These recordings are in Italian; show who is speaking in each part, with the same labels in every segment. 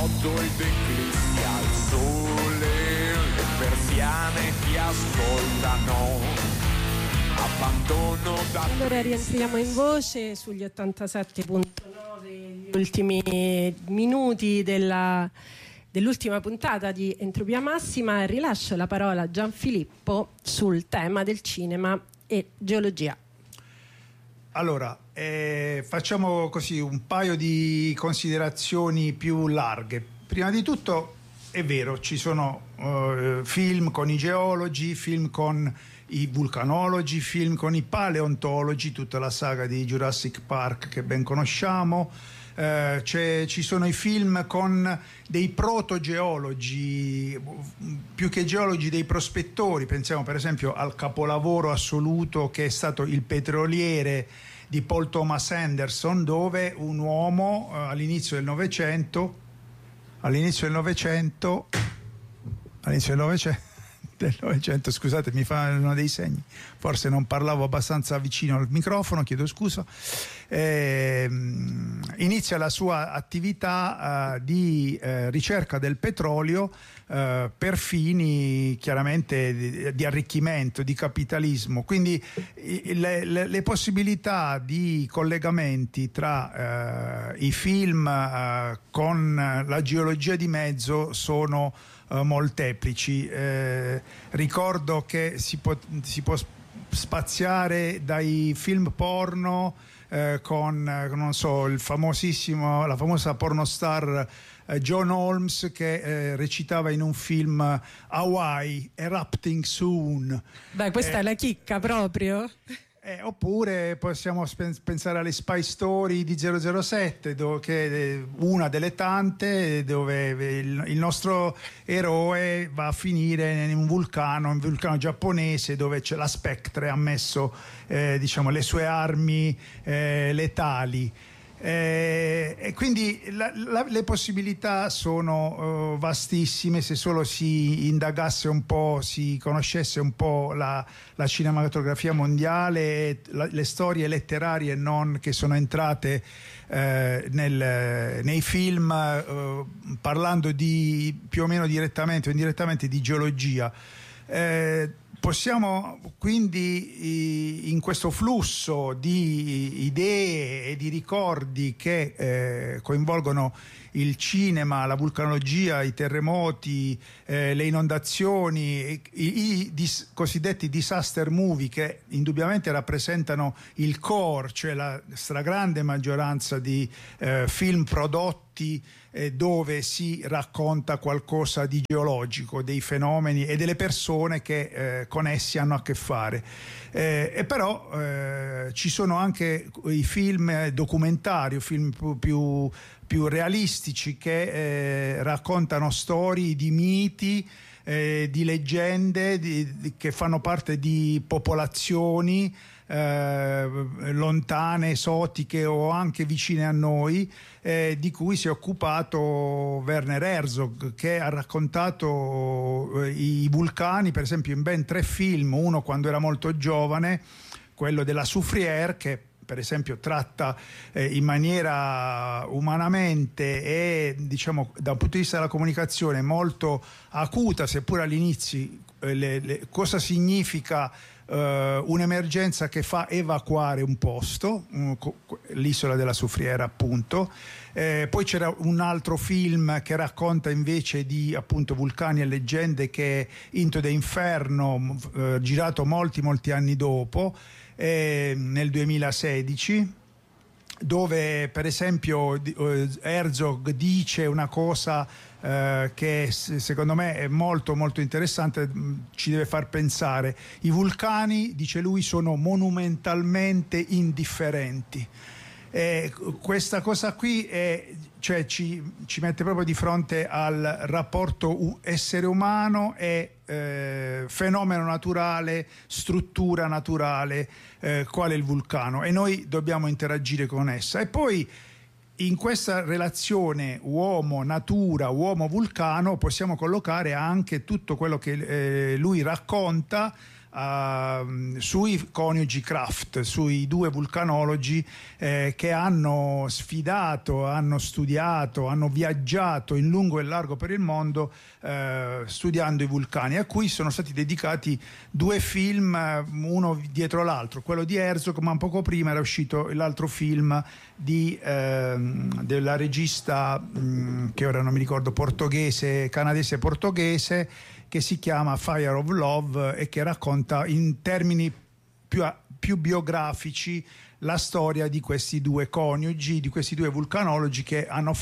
Speaker 1: sotto ed eclissi al sole, le persiane ti ascoltano. Abbandono da...
Speaker 2: Allora rientriamo in voce sugli 87.9, gli ultimi minuti dell'ultima puntata di Entropia Massima, e rilascio la parola a Gianfilippo sul tema del cinema e geologia.
Speaker 3: Allora, facciamo così un paio di considerazioni più larghe. Prima di tutto, è vero, ci sono film con i geologi, film con i vulcanologi, film con i paleontologi, tutta la saga di Jurassic Park che ben conosciamo. Ci sono i film con dei protogeologi, più che geologi dei prospettori. Pensiamo per esempio al capolavoro assoluto che è stato Il petroliere di Paul Thomas Anderson, dove un uomo all'inizio del Novecento, scusate, mi fa uno dei segni, forse non parlavo abbastanza vicino al microfono, chiedo scusa. Inizia la sua attività di ricerca del petrolio per fini chiaramente di arricchimento, di capitalismo. Quindi le possibilità di collegamenti tra i film con la geologia di mezzo sono molteplici. Ricordo che si può spaziare dai film porno con non so, la famosa pornostar John Holmes che recitava in un film Hawaii, Erupting Soon.
Speaker 2: Beh, questa è la chicca proprio.
Speaker 3: Oppure possiamo pensare alle spy story di 007, che è una delle tante, dove il nostro eroe va a finire in un vulcano giapponese, dove c'è la Spectre ha messo le sue armi letali. E quindi le possibilità sono vastissime, se solo si indagasse un po', si conoscesse un po' la cinematografia mondiale, le storie letterarie non che sono entrate nei film, parlando di più o meno direttamente o indirettamente di geologia. Possiamo quindi, in questo flusso di idee e di ricordi che coinvolgono il cinema, la vulcanologia, i terremoti, le inondazioni, i cosiddetti disaster movie, che indubbiamente rappresentano il core, cioè la stragrande maggioranza di film prodotti dove si racconta qualcosa di geologico, dei fenomeni e delle persone che con essi hanno a che fare. E però ci sono anche i film documentari, film più realistici che raccontano storie di miti, di leggende che fanno parte di popolazioni lontane, esotiche o anche vicine a noi, di cui si è occupato Werner Herzog, che ha raccontato i vulcani, per esempio, in ben 3 film. Uno quando era molto giovane, quello della Soufrière, che per esempio tratta in maniera umanamente e diciamo da un punto di vista della comunicazione molto acuta, seppur all'inizio, cosa significa un'emergenza che fa evacuare un posto, l'isola della Soufrière appunto. Poi c'era un altro film che racconta invece di appunto vulcani e leggende, che è Into the Inferno, girato molti anni dopo, nel 2016, dove per esempio Herzog dice una cosa che secondo me è molto interessante, ci deve far pensare. I vulcani, dice lui, sono monumentalmente indifferenti. Questa cosa qui ci mette proprio di fronte al rapporto essere umano e fenomeno naturale, struttura naturale, quale il vulcano, e noi dobbiamo interagire con essa. E poi in questa relazione uomo-natura, uomo-vulcano, possiamo collocare anche tutto quello che lui racconta sui coniugi Kraft, sui due vulcanologi che hanno sfidato, hanno studiato, hanno viaggiato in lungo e largo per il mondo studiando i vulcani, a cui sono stati dedicati due film, uno dietro l'altro. Quello di Herzog, ma un poco prima era uscito l'altro film della regista che ora non mi ricordo, canadese-portoghese, che si chiama Fire of Love e che racconta in termini più biografici la storia di questi due coniugi, di questi due vulcanologi che hanno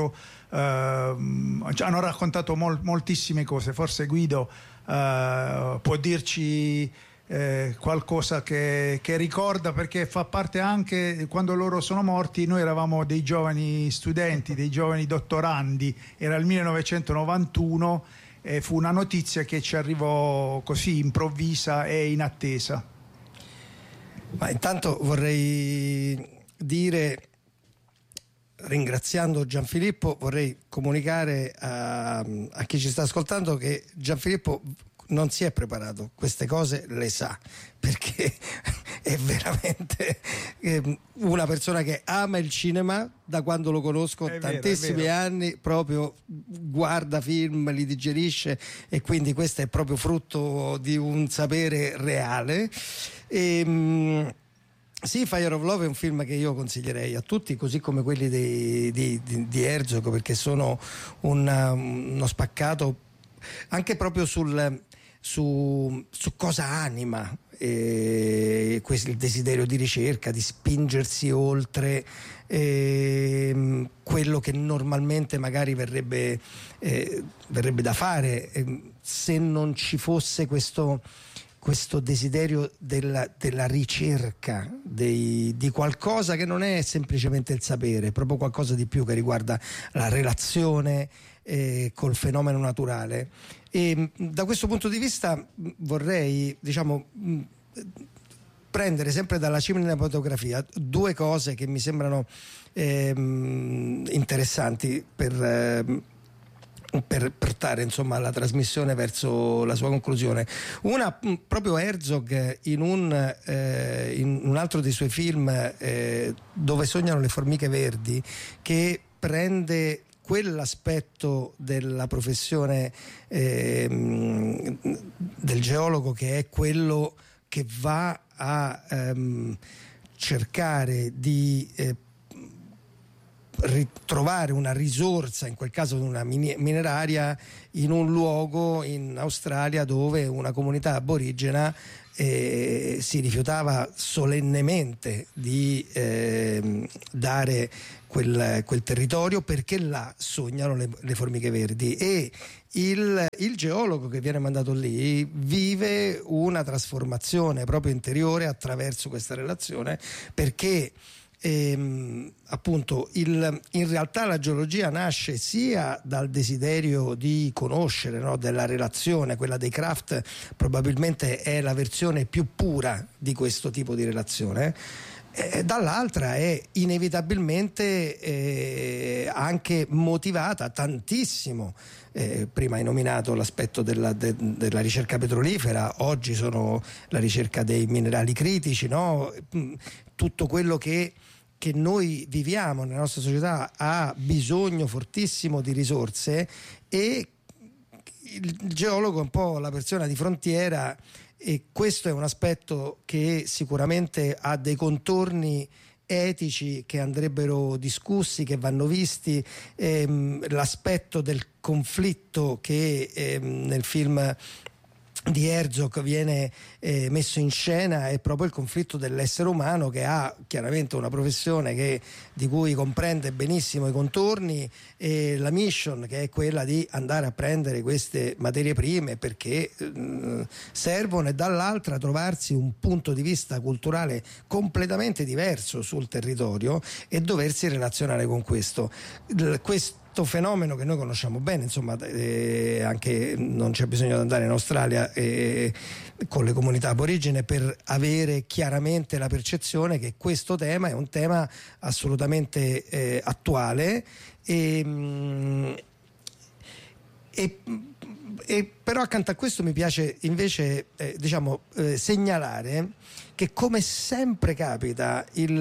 Speaker 3: hanno raccontato moltissime cose. Forse Guido può dirci qualcosa che ricorda, perché fa parte anche, quando loro sono morti noi eravamo dei giovani studenti, dei giovani dottorandi, era il 1991 e fu una notizia che ci arrivò così improvvisa e inattesa.
Speaker 4: Ma intanto vorrei dire, ringraziando Gianfilippo, vorrei comunicare a chi ci sta ascoltando che Gianfilippo non si è preparato, queste cose le sa, perché è veramente una persona che ama il cinema da quando lo conosco, tantissimi anni, proprio guarda film, li digerisce, e quindi questo è proprio frutto di un sapere reale. Sì, Fire of Love è un film che io consiglierei a tutti, così come quelli di Herzog, perché sono uno spaccato anche proprio su cosa anima il desiderio di ricerca, di spingersi oltre quello che normalmente magari verrebbe da fare se non ci fosse questo desiderio della ricerca di qualcosa che non è semplicemente il sapere, è proprio qualcosa di più, che riguarda la relazione col fenomeno naturale. E da questo punto di vista vorrei, prendere sempre dalla cinematografia due cose che mi sembrano interessanti per portare la trasmissione verso la sua conclusione. Una, proprio Herzog in un altro dei suoi film, Dove sognano le formiche verdi, che prende quell'aspetto della professione del geologo, che è quello che va a cercare di ritrovare una risorsa, in quel caso una mineraria, in un luogo in Australia dove una comunità aborigena si rifiutava solennemente di dare quel territorio, perché là sognano le formiche verdi, e il geologo che viene mandato lì vive una trasformazione proprio interiore attraverso questa relazione, perché appunto in realtà la geologia nasce sia dal desiderio di conoscere, no? Della relazione. Quella dei Kraft probabilmente è la versione più pura di questo tipo di relazione, dall'altra è inevitabilmente anche motivata tantissimo. Prima hai nominato l'aspetto della ricerca petrolifera, oggi sono la ricerca dei minerali critici, no? Tutto quello che noi viviamo nella nostra società ha bisogno fortissimo di risorse, e il geologo è un po' la persona di frontiera, e questo è un aspetto che sicuramente ha dei contorni etici che andrebbero discussi, che vanno visti. L'aspetto del conflitto che nel film di Herzog viene messo in scena è proprio il conflitto dell'essere umano, che ha chiaramente una professione di cui comprende benissimo i contorni, e la mission, che è quella di andare a prendere queste materie prime perché servono, e dall'altra trovarsi un punto di vista culturale completamente diverso sul territorio e doversi relazionare con questo fenomeno che noi conosciamo bene, anche non c'è bisogno di andare in Australia con le comunità aborigene per avere chiaramente la percezione che questo tema è un tema assolutamente attuale, e E però accanto a questo mi piace invece segnalare che, come sempre capita,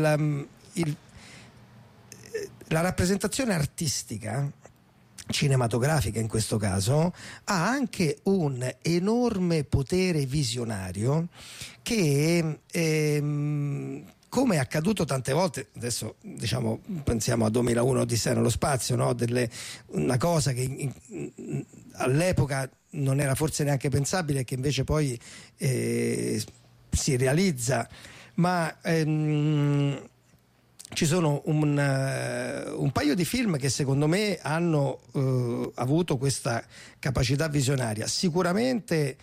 Speaker 4: la rappresentazione artistica, cinematografica in questo caso, ha anche un enorme potere visionario che come è accaduto tante volte, adesso pensiamo a 2001 Odissea nello spazio, no? Una cosa che all'epoca non era forse neanche pensabile, che invece poi si realizza, ma ci sono un paio di film che secondo me hanno avuto questa capacità visionaria. Sicuramente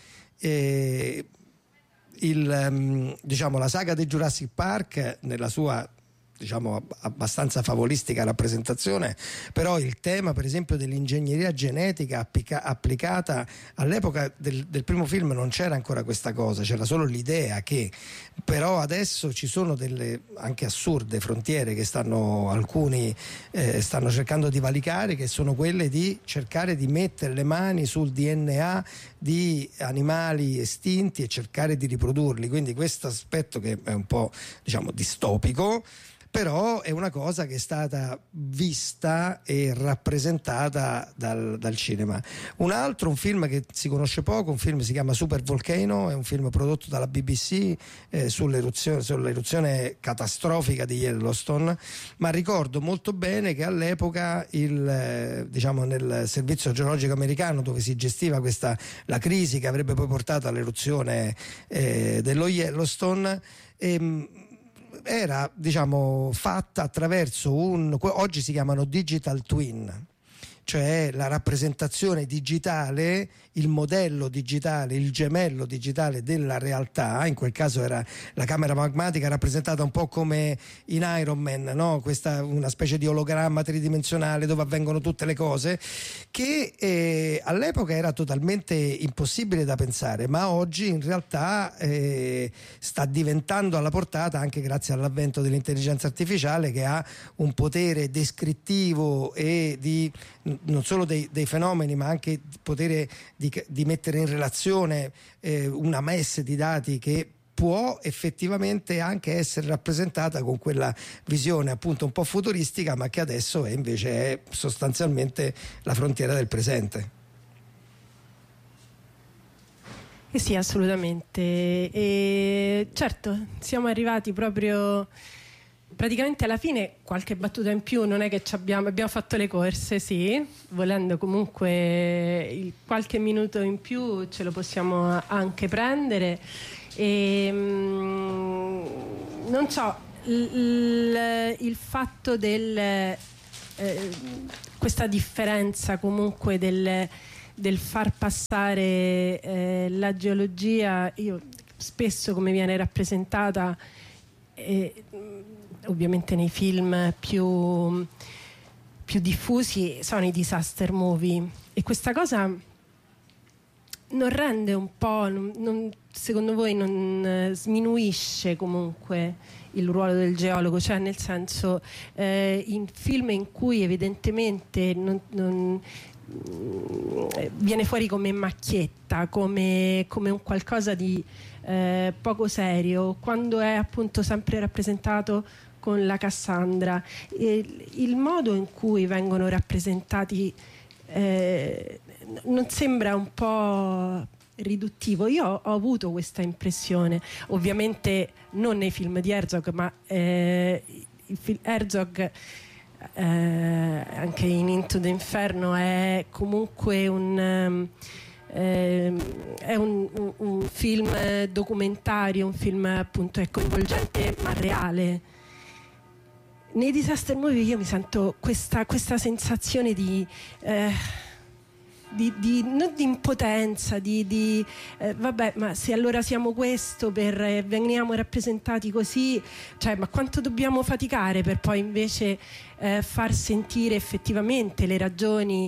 Speaker 4: la saga di Jurassic Park, nella sua abbastanza favolistica rappresentazione, però il tema per esempio dell'ingegneria genetica applicata all'epoca del primo film non c'era ancora questa cosa, c'era solo l'idea che, però adesso ci sono delle anche assurde frontiere che alcuni stanno cercando di valicare, che sono quelle di cercare di mettere le mani sul DNA di animali estinti e cercare di riprodurli, quindi questo aspetto che è un po' distopico, però è una cosa che è stata vista e rappresentata dal cinema. Un film che si conosce poco, un film si chiama Super Volcano, è un film prodotto dalla BBC sull'eruzione catastrofica di Yellowstone, ma ricordo molto bene che all'epoca nel servizio geologico americano, dove si gestiva la crisi che avrebbe poi portato all'eruzione dello Yellowstone, era fatta attraverso oggi si chiamano digital twin, cioè la rappresentazione digitale, il modello digitale, il gemello digitale della realtà. In quel caso era la camera magmatica, rappresentata un po' come in Iron Man, no? Questa una specie di ologramma tridimensionale dove avvengono tutte le cose, che all'epoca era totalmente impossibile da pensare, ma oggi in realtà sta diventando alla portata, anche grazie all'avvento dell'intelligenza artificiale, che ha un potere descrittivo e non solo dei fenomeni, ma anche il potere di mettere in relazione una messe di dati che può effettivamente anche essere rappresentata con quella visione appunto un po' futuristica, ma che adesso invece è sostanzialmente la frontiera del presente.
Speaker 2: Sì, assolutamente. E certo, siamo arrivati proprio praticamente alla fine. Qualche battuta in più non è che abbiamo fatto le corse, sì, volendo comunque qualche minuto in più ce lo possiamo anche prendere. E non so, il fatto questa differenza comunque del far passare la geologia, io spesso come viene rappresentata ovviamente nei film più diffusi sono i disaster movie, e questa cosa non rende un po', secondo voi non sminuisce comunque il ruolo del geologo? Cioè, nel senso, in film in cui evidentemente viene fuori come macchietta, come un qualcosa di poco serio, quando è appunto sempre rappresentato con la Cassandra, il modo in cui vengono rappresentati non sembra un po' riduttivo? Io ho avuto questa impressione, ovviamente non nei film di Herzog, ma il film Herzog anche in Into the Inferno è comunque un film documentario, un film appunto coinvolgente ma reale. Nei disaster movie io mi sento questa sensazione di non di impotenza, vabbè, ma se allora siamo questo, veniamo rappresentati così, cioè, ma quanto dobbiamo faticare per poi invece far sentire effettivamente le ragioni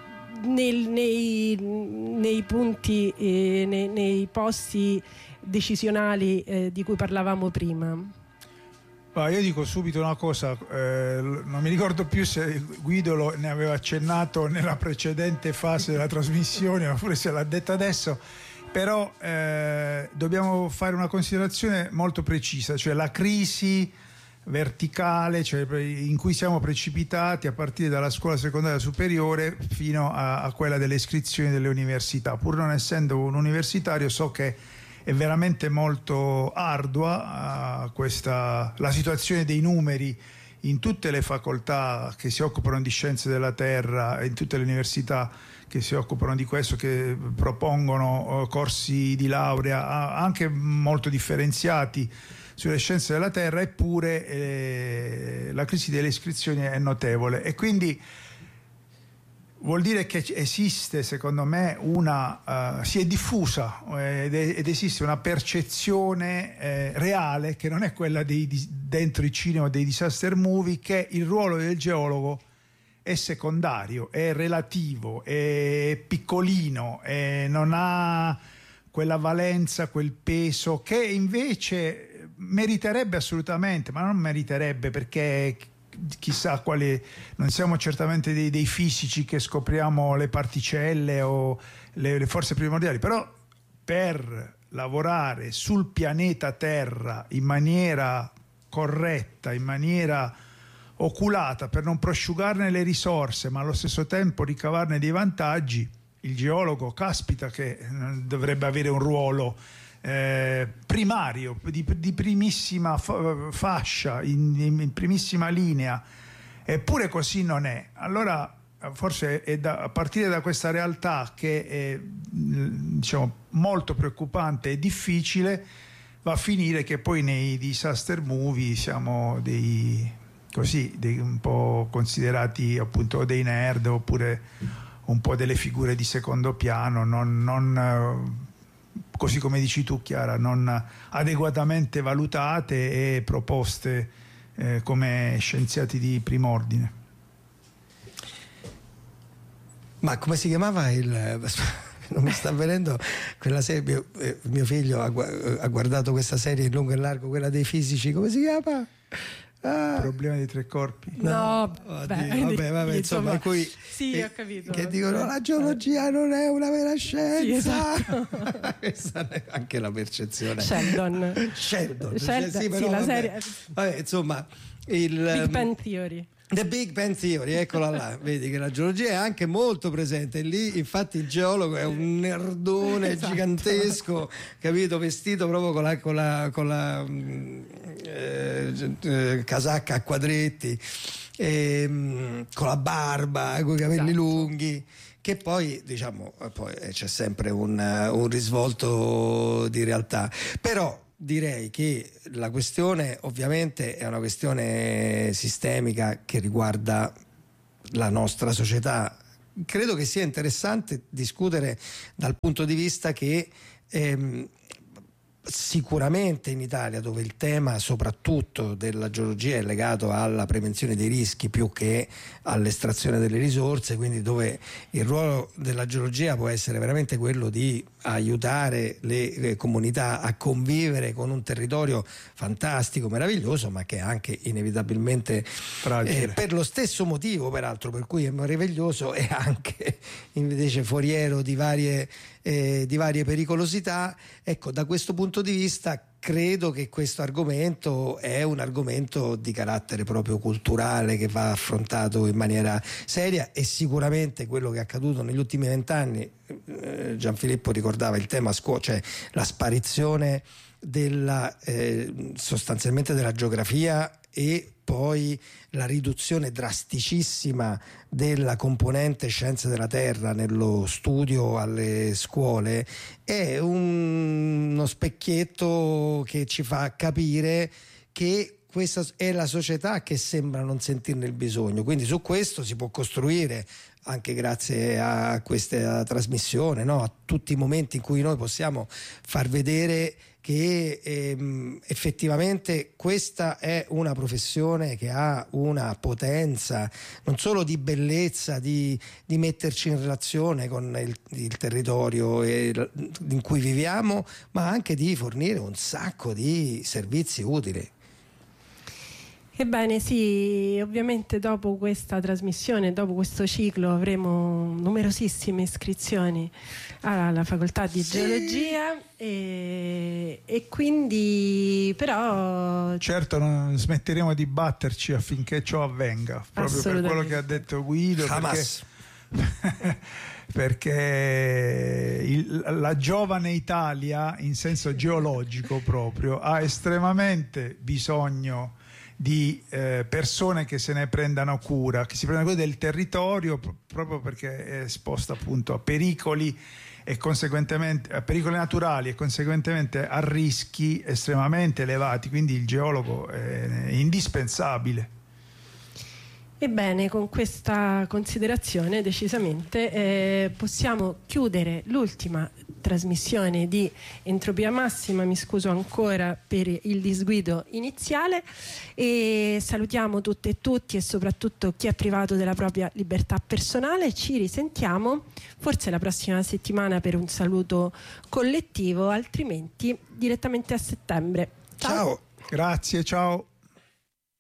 Speaker 2: nei punti, nei posti decisionali di cui parlavamo prima.
Speaker 3: Io dico subito una cosa, non mi ricordo più se Guido ne aveva accennato nella precedente fase della trasmissione, oppure se l'ha detto adesso, però dobbiamo fare una considerazione molto precisa, cioè la crisi verticale, cioè in cui siamo precipitati a partire dalla scuola secondaria superiore fino a quella delle iscrizioni delle università. Pur non essendo un universitario, so che è veramente molto ardua la situazione dei numeri in tutte le facoltà che si occupano di scienze della terra, in tutte le università che si occupano di questo, che propongono corsi di laurea anche molto differenziati sulle scienze della terra, eppure la crisi delle iscrizioni è notevole, e quindi vuol dire che esiste, secondo me, si è diffusa ed esiste una percezione reale, che non è quella dentro il cinema dei disaster movie, che il ruolo del geologo è secondario, è relativo, è piccolino, non ha quella valenza, quel peso che invece meriterebbe assolutamente, ma non meriterebbe perché chissà quali, non siamo certamente dei fisici che scopriamo le particelle o le forze primordiali, però per lavorare sul pianeta Terra in maniera corretta, in maniera oculata, per non prosciugarne le risorse ma allo stesso tempo ricavarne dei vantaggi, il geologo, caspita, che dovrebbe avere un ruolo primario, di primissima fascia, in primissima linea, eppure così non è. Allora forse a partire da questa realtà, che è diciamo molto preoccupante e difficile, va a finire che poi nei disaster movie siamo dei un po' considerati appunto dei nerd, oppure un po' delle figure di secondo piano, non così come dici tu, Chiara, non adeguatamente valutate e proposte come scienziati di prim'ordine.
Speaker 4: Ma come si chiamava non mi sta venendo quella serie, mio figlio ha guardato questa serie in lungo e largo, quella dei fisici, come si chiama?
Speaker 3: Problema dei tre corpi.
Speaker 2: No,
Speaker 4: vabbè, insomma, in cui
Speaker 2: sì, ho capito.
Speaker 4: Che dicono la geologia non è una vera scienza. Sì,
Speaker 2: esatto.
Speaker 4: Questa è anche la percezione.
Speaker 2: Sheldon,
Speaker 4: sì, però,
Speaker 2: la serie.
Speaker 4: Vabbè, insomma,
Speaker 2: Big Bang Theory.
Speaker 4: The Big Bang Theory, eccola là, vedi che la geologia è anche molto presente lì, infatti il geologo è un nerdone esatto. Gigantesco, capito, vestito proprio con la casacca a quadretti, con la barba, con i capelli esatto. lunghi, che poi diciamo c'è sempre un risvolto di realtà, però direi che la questione ovviamente è una questione sistemica che riguarda la nostra società. Credo che sia interessante discutere dal punto di vista che sicuramente in Italia, dove il tema soprattutto della geologia è legato alla prevenzione dei rischi più che all'estrazione delle risorse, quindi dove il ruolo della geologia può essere veramente quello di aiutare le comunità a convivere con un territorio fantastico, meraviglioso, ma che è anche inevitabilmente per lo stesso motivo peraltro per cui è meraviglioso, è anche invece foriero di varie pericolosità. Ecco, da questo punto di vista credo che questo argomento è un argomento di carattere proprio culturale che va affrontato in maniera seria, e sicuramente quello che è accaduto negli ultimi 20 anni, Gianfilippo ricordava il tema scuola, cioè la sparizione sostanzialmente della geografia e poi la riduzione drasticissima della componente scienze della terra nello studio alle scuole è uno specchietto che ci fa capire che questa è la società che sembra non sentirne il bisogno. Quindi su questo si può costruire, anche grazie a questa trasmissione, no? A tutti i momenti in cui noi possiamo far vedere che effettivamente questa è una professione che ha una potenza non solo di bellezza, di metterci in relazione con il territorio in cui viviamo, ma anche di fornire un sacco di servizi utili.
Speaker 2: Ebbene sì, ovviamente dopo questa trasmissione, dopo questo ciclo avremo numerosissime iscrizioni alla facoltà di geologia e quindi però
Speaker 3: certo non smetteremo di batterci affinché ciò avvenga, proprio per quello che ha detto Guido, perché la giovane Italia in senso geologico proprio ha estremamente bisogno di persone che se ne prendano cura, che si prendano cura del territorio, proprio perché è esposta appunto a pericoli e conseguentemente a pericoli naturali e conseguentemente a rischi estremamente elevati, quindi il geologo è indispensabile.
Speaker 2: Ebbene, con questa considerazione decisamente possiamo chiudere l'ultima trasmissione di Entropia Massima. Mi scuso ancora per il disguido iniziale e salutiamo tutte e tutti e soprattutto chi è privato della propria libertà personale. Ci risentiamo forse la prossima settimana per un saluto collettivo, altrimenti direttamente a settembre.
Speaker 4: Ciao.
Speaker 3: Grazie, ciao.